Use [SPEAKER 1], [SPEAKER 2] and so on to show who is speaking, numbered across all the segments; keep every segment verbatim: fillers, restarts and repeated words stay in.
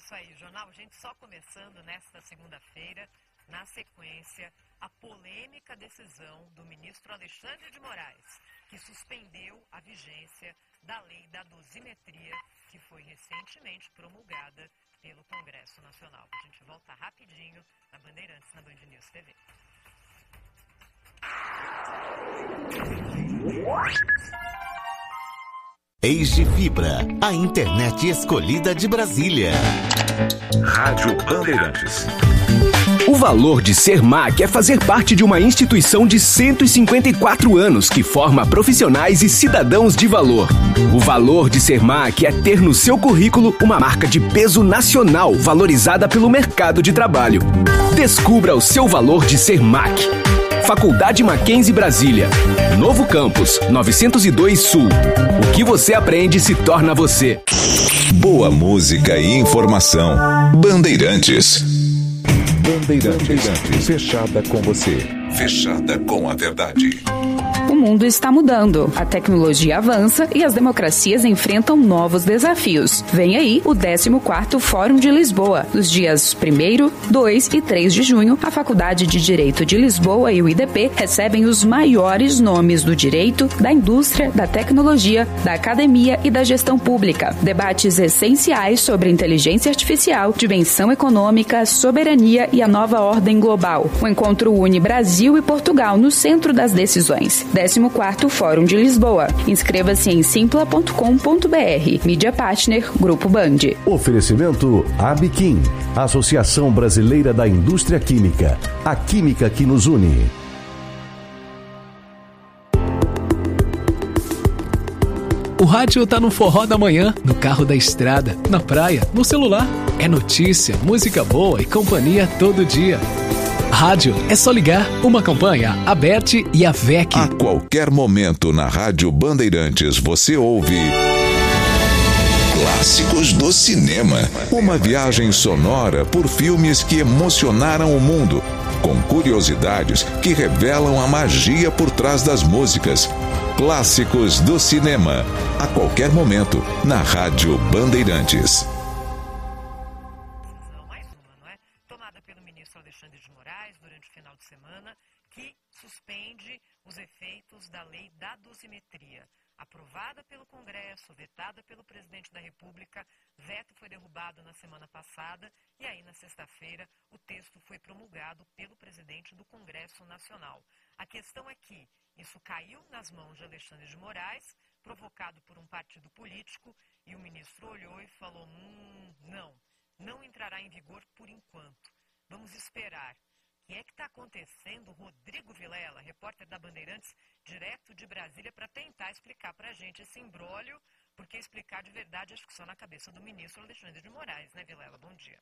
[SPEAKER 1] isso aí, jornal, gente, só começando nesta segunda-feira, na sequência, a polêmica decisão do ministro Alexandre de Moraes, que suspendeu a vigência da lei da dosimetria, que foi recentemente promulgada pelo Congresso Nacional. A gente volta rapidinho na Bandeirantes, na Band News T V.
[SPEAKER 2] Age Fibra, a internet escolhida de Brasília.
[SPEAKER 3] Rádio Bandeirantes.
[SPEAKER 4] O valor de ser M A C é fazer parte de uma instituição de cento e cinquenta e quatro anos que forma profissionais e cidadãos de valor. O valor de ser M A C é ter no seu currículo uma marca de peso nacional valorizada pelo mercado de trabalho. Descubra o seu valor de ser M A C. Faculdade Mackenzie Brasília. Novo Campus, novecentos e dois Sul. O que você aprende se torna você.
[SPEAKER 3] Boa música e informação. Bandeirantes. Bandeirantes. Bandeirantes. Fechada com você. Fechada com a verdade.
[SPEAKER 5] O mundo está mudando, a tecnologia avança e as democracias enfrentam novos desafios. Vem aí o décimo quarto Fórum de Lisboa. Nos dias primeiro, dois e três de junho, a Faculdade de Direito de Lisboa e o I D P recebem os maiores nomes do direito, da indústria, da tecnologia, da academia e da gestão pública. Debates essenciais sobre inteligência artificial, dimensão econômica, soberania e a nova ordem global. O encontro une Brasil e Portugal no centro das decisões. décimo quarto Fórum de Lisboa. Inscreva-se em simpla ponto com ponto br. Mídia Partner, Grupo Band.
[SPEAKER 6] Oferecimento Abiquim, Associação Brasileira da Indústria Química. A química que nos une.
[SPEAKER 7] O rádio tá no forró da manhã, no carro da estrada, na praia, no celular. É notícia, música boa e companhia todo dia. Rádio é só ligar. Uma campanha, a B E R T e a V E C.
[SPEAKER 3] A qualquer momento na Rádio Bandeirantes você ouve Clássicos do Cinema. Uma viagem sonora por filmes que emocionaram o mundo, com curiosidades que revelam a magia por trás das músicas. Clássicos do Cinema. A qualquer momento na Rádio Bandeirantes.
[SPEAKER 1] Alexandre de Moraes, durante o final de semana, que suspende os efeitos da lei da dosimetria. Aprovada pelo Congresso, vetada pelo presidente da República, veto foi derrubado na semana passada e aí na sexta-feira o texto foi promulgado pelo presidente do Congresso Nacional. A questão é que isso caiu nas mãos de Alexandre de Moraes, provocado por um partido político, e o ministro olhou e falou, hum, não, não entrará em vigor por enquanto. Vamos esperar. O que é que está acontecendo? Rodrigo Vilela, repórter da Bandeirantes, direto de Brasília, para tentar explicar para a gente esse imbróglio, porque explicar de verdade acho que só na cabeça do ministro Alexandre de Moraes, né, Vilela? Bom dia.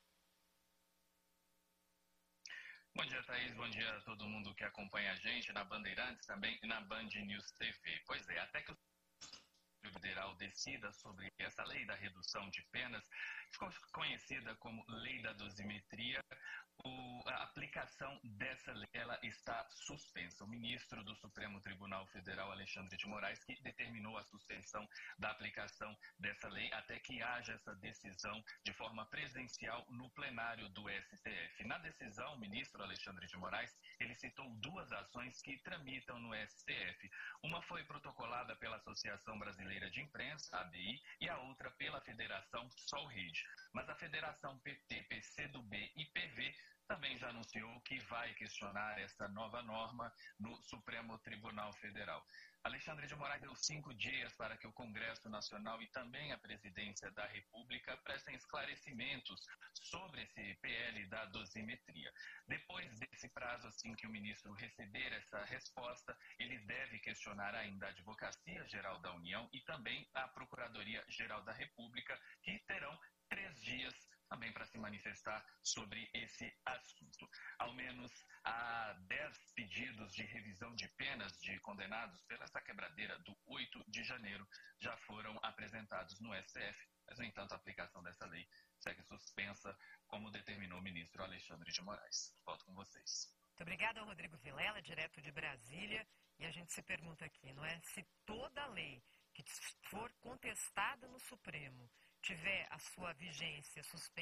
[SPEAKER 8] Bom dia, Thaís. Bom dia a todo mundo que acompanha a gente na Bandeirantes também e na Band News T V. Pois é, até que o Federal decida sobre essa lei da redução de penas, ficou conhecida como Lei da Dosimetria. O, a aplicação dessa lei ela está suspensa. O ministro do Supremo Tribunal Federal, Alexandre de Moraes, que determinou a suspensão da aplicação dessa lei até que haja essa decisão de forma presencial no plenário do S T F. Na decisão, o ministro Alexandre de Moraes, ele citou duas ações que tramitam no S T F. Uma foi protocolada pela Associação Brasileira de Imprensa, A B I, e a outra pela Federação Solride. Mas a Federação P T, P C do B e P V também já anunciou que vai questionar essa nova norma no Supremo Tribunal Federal. Alexandre de Moraes deu cinco dias para que o Congresso Nacional e também a Presidência da República prestem esclarecimentos sobre esse P L da dosimetria. Depois desse prazo, assim que o ministro receber essa resposta, ele deve questionar ainda a Advocacia Geral da União e também a Procuradoria Geral da República, que terão três dias também para se manifestar sobre esse assunto. Ao menos há dez pedidos de revisão de penas de condenados pela essa quebradeira do oito de janeiro já foram apresentados no S T F, mas, no entanto, a aplicação dessa lei segue suspensa, como determinou o ministro Alexandre de Moraes. Volto com vocês.
[SPEAKER 1] Muito obrigada, Rodrigo Vilela, direto de Brasília. E a gente se pergunta aqui, não é? Se toda lei que for contestada no Supremo tiver a sua vigência suspensa,